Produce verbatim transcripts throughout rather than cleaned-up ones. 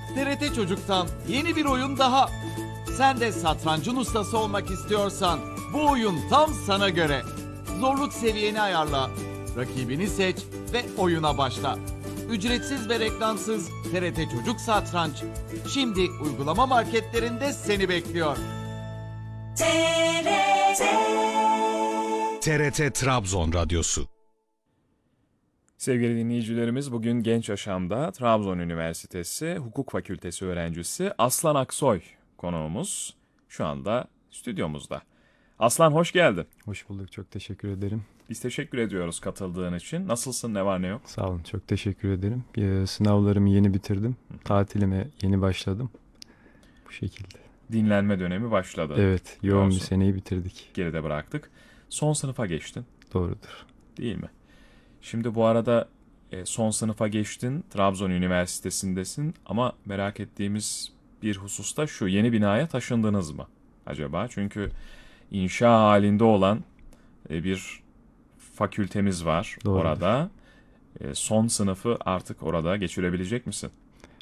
T R T Çocuk'tan yeni bir oyun daha. Sen de satrancın ustası olmak istiyorsan bu oyun tam sana göre. Zorluk seviyeni ayarla, rakibini seç ve oyuna başla. Ücretsiz ve reklamsız T R T Çocuk Satranç şimdi uygulama marketlerinde seni bekliyor. T R T T R T Trabzon Radyosu. Sevgili dinleyicilerimiz, bugün Genç Yaşam'da Trabzon Üniversitesi Hukuk Fakültesi öğrencisi Aslan Aksoy konuğumuz. Şu anda stüdyomuzda. Aslan, hoş geldin. Hoş bulduk, çok teşekkür ederim. Biz teşekkür ediyoruz katıldığın için. Nasılsın, ne var ne yok? Sağ olun, çok teşekkür ederim. Ee, sınavlarımı yeni bitirdim. Tatilime yeni başladım. Bu şekilde. Dinlenme dönemi başladı. Evet, yoğun Doğrusu. bir seneyi bitirdik. Geride bıraktık. Son sınıfa geçtin. Doğrudur. Değil mi? Şimdi bu arada e, son sınıfa geçtin, Trabzon Üniversitesi'ndesin ama merak ettiğimiz bir hususta şu: yeni binaya taşındınız mı acaba? Çünkü inşa halinde olan e, bir fakültemiz var. Doğrudur. Orada. E, son sınıfı artık orada geçirebilecek misin?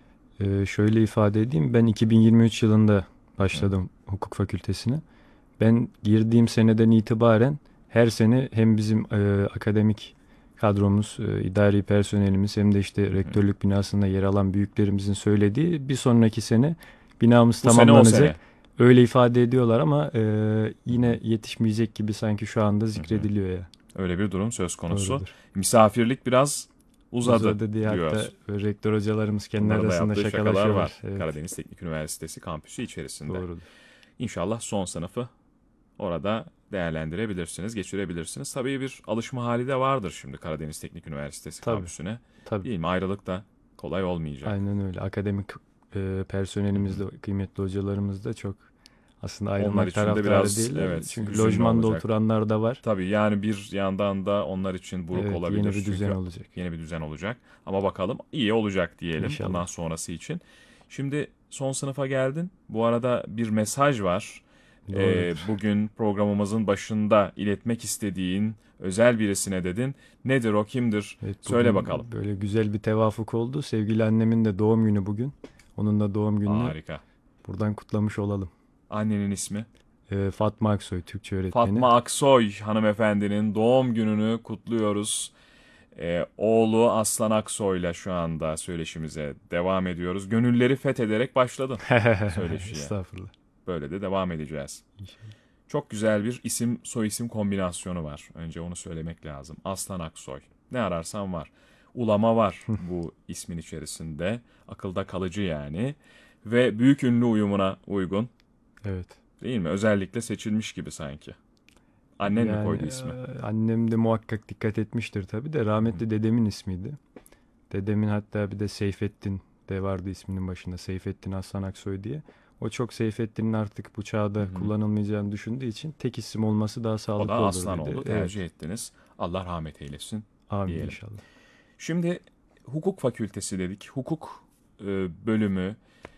Ee, şöyle ifade edeyim, ben iki bin yirmi üç yılında başladım Hı. hukuk fakültesine. Ben girdiğim seneden itibaren her sene hem bizim e, akademik kadromuz, e, idari personelimiz hem de işte rektörlük binasında yer alan büyüklerimizin söylediği bir sonraki sene binamız Bu tamamlanacak. Sene o sene. Öyle ifade ediyorlar ama e, yine yetişmeyecek gibi sanki şu anda zikrediliyor ya. Öyle bir durum söz konusu. Doğrudur. Misafirlik biraz uzadı, Uzadı diye diyoruz. hatta rektör hocalarımız kendi Bunların da arasında yaptığı şakalar şakalaşıyorlar. var. Evet. Karadeniz Teknik Üniversitesi kampüsü içerisinde. Doğrudur. İnşallah son sınıfı orada değerlendirebilirsiniz, geçirebilirsiniz. Tabii bir alışma hali de vardır şimdi Karadeniz Teknik Üniversitesi Tabii. kampüsüne. Tabii. Değil mi? Ayrılık da kolay olmayacak. Aynen öyle. Akademik e, personelimiz de, kıymetli hocalarımız da çok aslında Onlar ayrılmak için de taraftarı biraz, değiller. evet, Çünkü hüzünlü lojmanda olacak. oturanlar da var. Tabii yani bir yandan da onlar için buruk Evet, olabilir. yeni bir düzen Çünkü olacak. Yeni bir düzen olacak. Ama bakalım iyi olacak diyelim İnşallah. bundan sonrası için. Şimdi son sınıfa geldin. Bu arada bir mesaj var. Ee, Doğrudur. bugün programımızın başında iletmek istediğin özel birisine dedin. Nedir o, kimdir? Evet, Söyle bugün bakalım. Böyle güzel bir tevafuk oldu. Sevgili annemin de doğum günü bugün. Onun da doğum gününü Harika. buradan kutlamış olalım. Annenin ismi? E, Fatma Aksoy, Türkçe öğretmeni. Fatma Aksoy hanımefendinin doğum gününü kutluyoruz. Ee, oğlu Aslan Aksoy'la şu anda söyleşimize devam ediyoruz. Gönülleri fethederek başladın söyleşiye. Estağfurullah. Böyle de devam edeceğiz. İnşallah. Çok güzel bir isim soyisim kombinasyonu var. Önce onu söylemek lazım. Aslan Aksoy. Ne ararsan var. Ulama var bu ismin içerisinde. Akılda kalıcı yani. Ve büyük ünlü uyumuna uygun. Evet. Değil mi? Özellikle seçilmiş gibi sanki. Annen mi Yani, koydu ismi? e, Annem de muhakkak dikkat etmiştir tabii de rahmetli dedemin ismiydi. Dedemin hatta bir de Seyfettin de vardı isminin başında. Seyfettin Aslan Aksoy diye. O çok Seyfettin'in artık bu çağda Hı-hı. kullanılmayacağını düşündüğü için tek isim olması daha O sağlıklı da olur Aslan dedi. oldu. Tercih ettiniz. Allah rahmet eylesin. Amin diyelim. inşallah. Şimdi hukuk fakültesi dedik. Hukuk e, bölümü.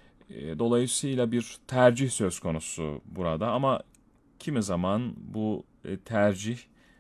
E, dolayısıyla bir tercih söz konusu burada ama kimi zaman bu e, tercih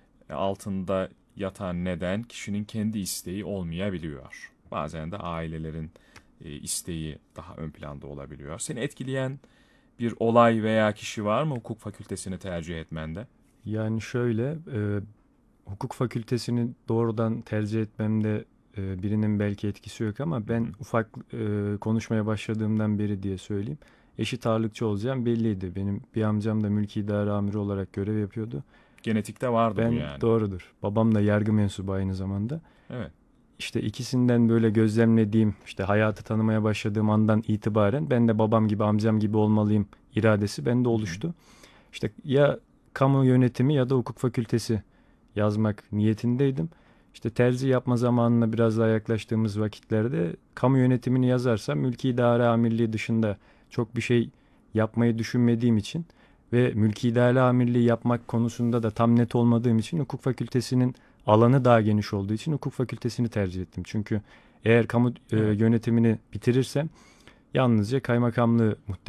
altında yatan neden kişinin kendi isteği olmayabiliyor. Bazen de ailelerin e, isteği daha ön planda olabiliyor. Seni etkileyen bir olay veya kişi var mı hukuk fakültesini tercih etmende? Yani şöyle, e, hukuk fakültesini doğrudan tercih etmemde e, birinin belki etkisi yok ama ben Hı hı. ufak e, konuşmaya başladığımdan beri diye söyleyeyim. Eşit ağırlıkçı olacağım belliydi. Benim bir amcam da mülki idare amiri olarak görev yapıyordu. Genetikte vardı Ben bu yani. doğrudur. Babam da yargı mensubu aynı zamanda. Evet. İşte ikisinden böyle gözlemlediğim, işte hayatı tanımaya başladığım andan itibaren ben de babam gibi, amcam gibi olmalıyım iradesi bende oluştu. İşte ya kamu yönetimi ya da hukuk fakültesi yazmak niyetindeydim. İşte tercih yapma zamanına biraz daha yaklaştığımız vakitlerde kamu yönetimini yazarsam mülki idare amirliği dışında çok bir şey yapmayı düşünmediğim için ve mülki idare amirliği yapmak konusunda da tam net olmadığım için hukuk fakültesinin alanı daha geniş olduğu için hukuk fakültesini tercih ettim. Çünkü eğer kamu e, Evet. yönetimini bitirirsem yalnızca kaymakamlığı muhtemelen